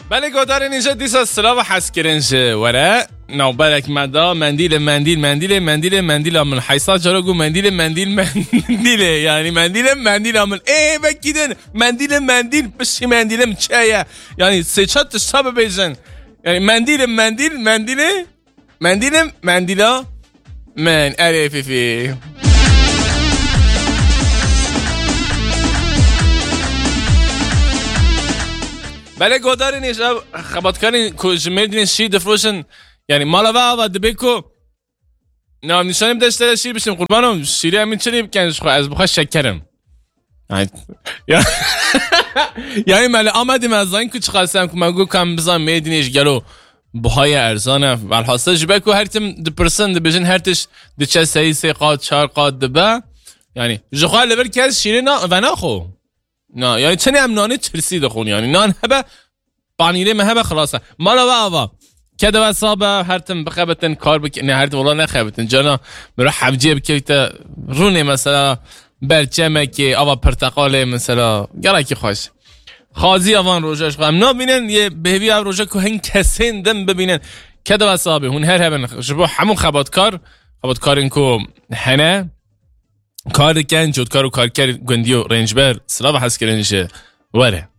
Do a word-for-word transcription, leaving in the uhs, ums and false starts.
بله گودار نیجا دیسا سلاو حس کرنش وره نو بالك مدا منديل منديل منديل منديل منديل من حيصات جرقو منديل منديل منديل يعني منديل منديل من ايه بكيدن منديل منديل بس منديل متشايا يعني سيشات تشابه بيجن يعني منديل منديل منديل منديل منديلا من ألف في بله گودار نیش خبرکاری کجمردین شیر دفروشن یعنی مالا و آوا دبیکو نه نشانیم داشته شیر بشیم قربانم شیری همین چنیم کنش خو از بخواه شکرم یعنی مالا آمدیم از این کچ خواستم که مگو کم بزن میدینیش گلو بهای ارزانه والحاصل جبکو هر تیم دو پرسنت بجن هرتش دچه سه سه قاد چهار قاد دبا یعنی جخواه لبر کس شیری نه و نخو نه یعنی چنی هم نانی ترسی دخون یعنی نان هبه پانیره مهبه خلاصه مالا و آوا کده و صابه هر تم بخبتن کار بک نه هر والله نخبتن جانا برو حبجیه بکیت رونه مثلا برچمه که آوا پرتقاله مثلا گره خوش خازی آوان روزش خواهم نبینن یه بهوی او روزه که هن کسین دم ببینن کده و صابه هون هر هبن شبو همون خباتکار خباتکار اینکو هنه کار کن جود کارو کار کرد گندیو رنجبر سلام حس کردنشه وره